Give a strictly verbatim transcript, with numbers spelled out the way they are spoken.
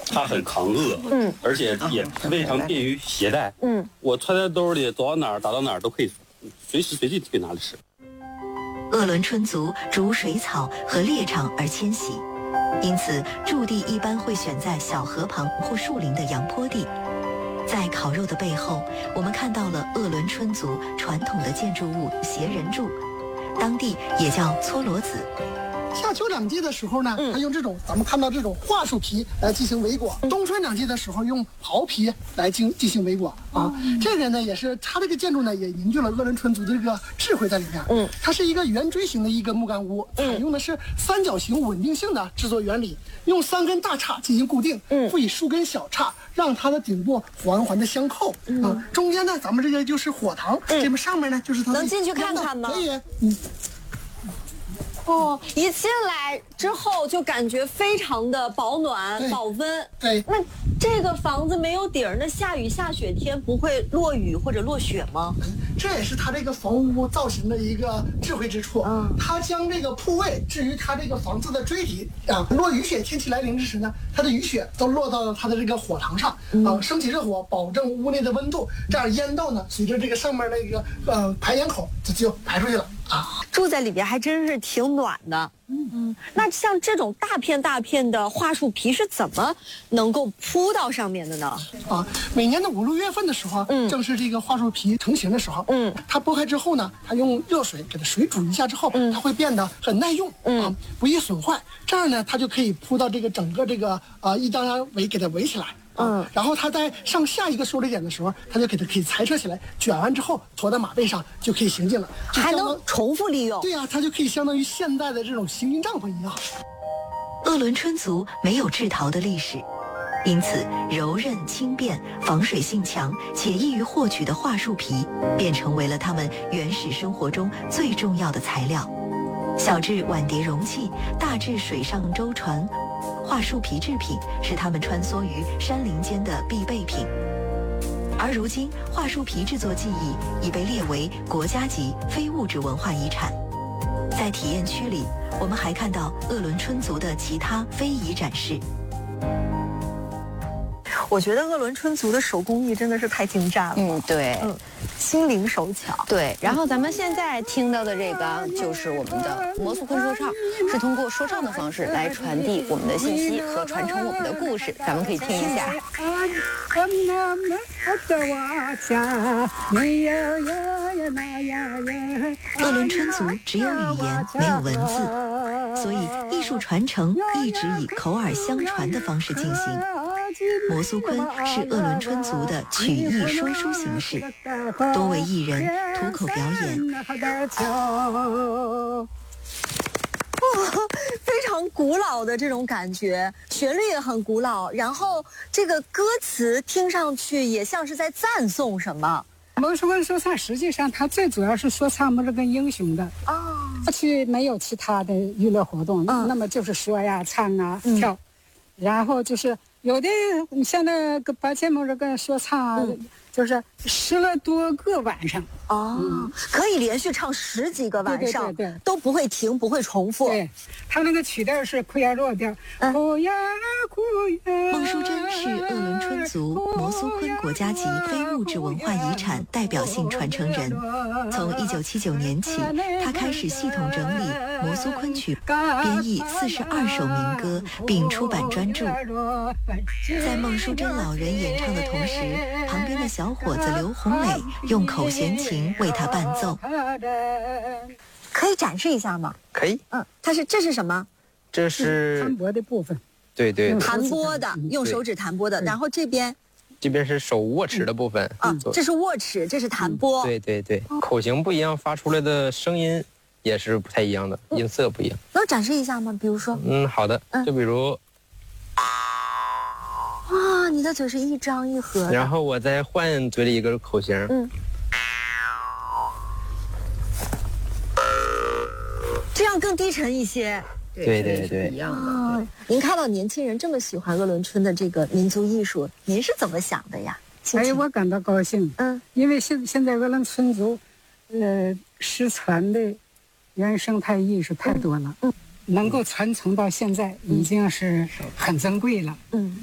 它很抗恶，嗯，而且也非常便于携带，嗯，我揣在兜里，走到哪儿打到哪儿都可以，随时随地可以拿着吃。 鄂伦春族逐水草和猎场而迁徙，因此驻地一般会选在小河旁或树林的阳坡地。在烤肉的背后，我们看到了鄂伦春族传统的建筑物斜人柱，当地也叫搓罗子。 夏秋两季的时候呢，它用这种咱们看到这种桦树皮来进行围裹；冬春两季的时候用袍皮来进进行围裹啊。这个呢也是它这个建筑呢也凝聚了鄂伦春族的这个智慧在里面。嗯，它是一个圆锥形的一个木杆屋，采用的是三角形稳定性的制作原理，用三根大叉进行固定，嗯，辅以数根小叉，让它的顶部环环的相扣啊。中间呢，咱们这个就是火塘，这边上面呢就是它能进去看看吗？ 可以，嗯。 哦，一进来之后就感觉非常的保暖、保温。 对， 那这个房子没有顶儿，那下雨下雪天不会落雨或者落雪吗？ 这也是它这个房屋造型的一个智慧之处。嗯，它将这个铺位置于它这个房子的锥体啊，落雨雪天气来临之时呢，它的雨雪都落到了它的这个火塘上，啊，升起热火，保证屋内的温度，这样烟道呢，随着这个上面那个呃排烟口就就排出去了。啊， 住在里边还真是挺暖的。嗯嗯，那像这种大片大片的桦树皮是怎么能够铺到上面的呢？ 啊，每年的五六月份的时候，嗯，正是这个桦树皮成型的时候，嗯，它剥开之后呢，它用热水给它水煮一下之后，嗯，它会变得很耐用，嗯，啊，不易损坏。这样呢，它就可以铺到这个整个这个呃一张张围给它围起来。嗯，然后它在上下一个受力点的时候，它就给它可以裁撤起来，卷完之后驮到马背上就可以行进了， 还能重复利用。 对呀、啊，它就可以相当于现在的这种行军帐篷一样。 鄂伦春族没有制陶的历史，因此柔韧轻便、防水性强且易于获取的桦树皮，便成为了他们原始生活中最重要的材料。小至碗碟容器，大至水上舟船，桦树皮制品是他们穿梭于山林间的必备品。而如今，桦树皮制作技艺已被列为国家级非物质文化遗产。在体验区里，我们还看到鄂伦春族的其他非遗展示。 我觉得鄂伦春族的手工艺真的是太精湛了。 嗯，对， 嗯，心灵手巧。 对，然后咱们现在听到的这个就是我们的摩苏昆说唱，是通过说唱的方式来传递我们的信息和传承我们的故事，咱们可以听一下。 鄂伦春族只有语言没有文字，所以艺术传承一直以口耳相传的方式进行。摩苏昆是鄂伦春族的曲艺说书形式，多为艺人吐口表演。 哇，非常古老的这种感觉，旋律也很古老，然后这个歌词听上去也像是在赞颂什么。 摩苏昆说唱实际上它最主要是说唱么这个英雄的哦，过去没有其他的娱乐活动，嗯、那么就是说呀、唱啊、嗯、跳，然后就是有的你像那个八千么这个说唱啊。嗯，就是十来多个晚上哦、嗯，可以连续唱十几个晚上， 对对对对， 都不会停，不会重复。 对，他那个曲调是库亚弱调，库亚库亚。 孟淑珍是鄂伦春族摩苏昆国家级非物质文化遗产代表性传承人。从一九七九年起，他开始系统整理摩苏昆曲，编译四十二首民歌，并出版专著。在孟淑珍老人演唱的同时，旁边的小小伙子刘红磊用口弦琴为他伴奏。 可以展示一下吗？ 可以。 嗯，它是这是什么？ 这是弹拨的部分。 对对， 弹拨的，用手指弹拨的。然后这边， 这边是手握持的部分。 啊，这是握持，这是弹拨。 对对对，口型不一样，发出来的声音也是不太一样的，音色不一样。 能展示一下吗？比如说。 嗯，好的。就比如。 哇，你的嘴是一张一合的。 然后我再换嘴里一个口型。嗯。 这样更低沉一些。 对对对， 一样的。哦， 您看到年轻人这么喜欢鄂伦春的这个民族艺术，您是怎么想的呀？ 哎，我感到高兴。嗯，因为现现在鄂伦春族，呃，失传的原生态艺术太多了。嗯。能够传承到现在，已经是很珍贵了。嗯。